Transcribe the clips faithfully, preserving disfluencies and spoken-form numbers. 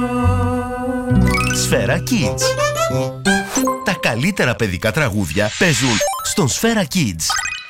Σφαίρα Kids. Τα καλύτερα παιδικά τραγούδια παίζουν στον Σφαίρα Kids.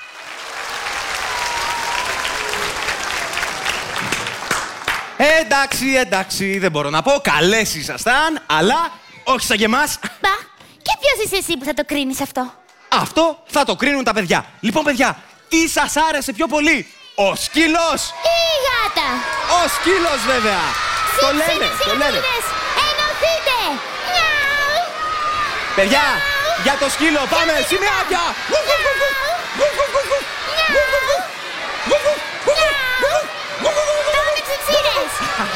Εντάξει, εντάξει, δεν μπορώ να πω. Καλές ήσασταν, αλλά όχι σαν και εμάς. Μπα, και ποιος είσαι εσύ που θα το κρίνεις αυτό? Αυτό θα το κρίνουν τα παιδιά. Λοιπόν, παιδιά, τι σας άρεσε πιο πολύ, ο σκύλος ή η γάτα? Ο σκύλος, βέβαια. Το λένε, το λένε. Ενωθείτε! Μιαου! Παιδιά, για το σκύλο πάμε, σημειάκια! Πάμε τσιτσίδες!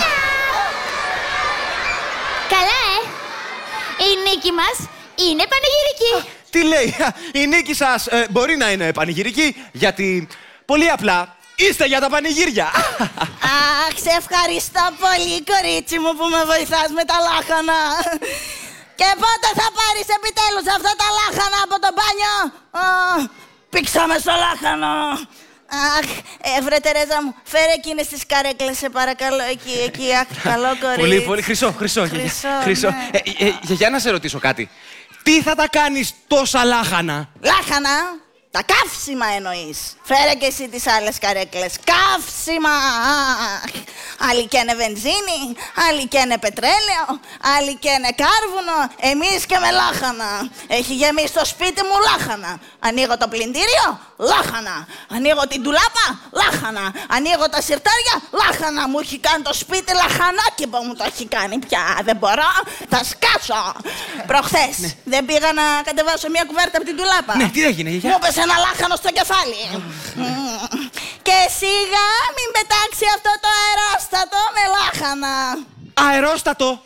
Καλά, ε! Η νίκη μας είναι πανηγυρική. Τι λέει, η νίκη σας ε, μπορεί να είναι πανηγυρική, γιατί πολύ απλά είστε για τα πανηγύρια. Αχ, σε ευχαριστώ πολύ, κορίτσι μου, που με βοηθάς με τα λάχανα. Και πότε θα πάρεις επιτέλους αυτά τα λάχανα από το μπάνιο? Πήξαμε στο λάχανο. Αχ, ε, βρε Τερέζα μου, φέρε εκείνες τις καρέκλες, σε παρακαλώ, εκεί, εκεί, αχ, καλό κορίτσι. Πολύ, πολύ, χρυσό, χρυσό, Χρυσό, χρυσό. ναι. Ε, ε, ε, για να σε ρωτήσω κάτι. Τι θα τα κάνεις τόσα λάχανα? Λάχανα, τα καύσιμα εννοείς. Φέρε και εσύ τις άλλες καρέκλες. Καύσιμα! Άλλοι καίνε βενζίνη, άλλοι καίνε πετρέλαιο, άλλοι καίνε κάρβουνο, εμείς και με λάχανα. Έχει γεμίσει το σπίτι μου λάχανα. Ανοίγω το πλυντήριο, λάχανα. Ανοίγω την τουλάπα, λάχανα. Ανοίγω τα σιρτάρια, λάχανα. Μου έχει κάνει το σπίτι λαχανάκι που μου το έχει κάνει πια. Δεν μπορώ, θα σκάσω. Προχθές ναι. δεν πήγα να κατεβάσω μια κουβέρτα από την τουλάπα. Ναι, τι έγινε, γιαγιά? Μου έπεσε ένα λάχανο στο κεφάλι. Και σιγά μην πετάξει αυτό το αερόστατο με λάχανα. Αερόστατο!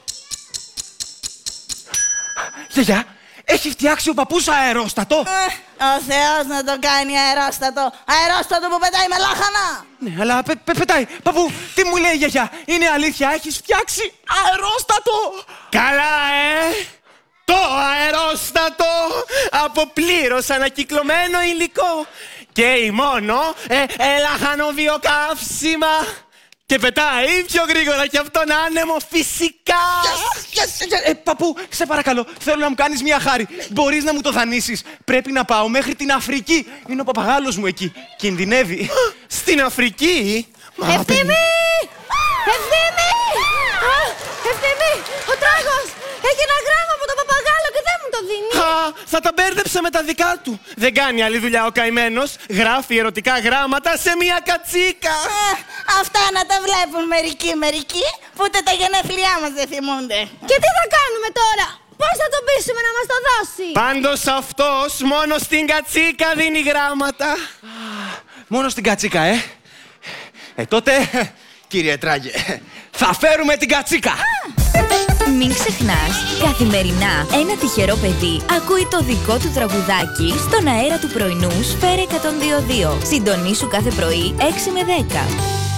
Γιαγιά, έχει φτιάξει ο παππούς αερόστατο. Ε, ο Θεός να το κάνει αερόστατο. Αερόστατο που πετάει με λάχανα. Ναι, αλλά πε, πε, πετάει. Παππού, τι μου λέει η γιαγιά? Είναι αλήθεια, έχεις φτιάξει αερόστατο? Καλά, ε! Το αερόστατο από πλήρως ανακυκλωμένο υλικό και η μόνο ε, ε, λαχανοβιοκαύσιμα και πετάει πιο γρήγορα και από τον άνεμο φυσικά. Yes, yes, yes. Ε, παππού, σε παρακαλώ, θέλω να μου κάνεις μια χάρη. Μπορείς να μου το δανείσεις? Πρέπει να πάω μέχρι την Αφρική. Είναι ο παπαγάλος μου εκεί. Κινδυνεύει. Στην Αφρική? Ευθύμη! Ευθύμη! Ευθύμη! Ο τράγος έχει ένα γράμμα από τον παπαγάλο και δεν μου το δίνει. Α, θα τα μπέρδεψε με τα δικά του. Δεν κάνει άλλη δουλειά ο καημένος. Γράφει ερωτικά γράμματα σε μια κατσίκα. Ε, αυτά να τα βλέπουν μερικοί μερικοί που ούτε τα γενέθλιά μας δεν θυμούνται. Και τι θα κάνουμε τώρα? Πώς θα τον πείσουμε να μας το δώσει? Πάντως αυτός μόνο στην κατσίκα δίνει γράμματα. Μόνο στην κατσίκα, ε. Ε, τότε, κύριε Τράγε, θα φέρουμε την κατσίκα. Μην ξεχνάς, καθημερινά ένα τυχερό παιδί ακούει το δικό του τραγουδάκι στον αέρα του πρωινού Σφαίρα εκατόν δύο κόμμα δύο. Συντονίσου κάθε πρωί έξι με δέκα.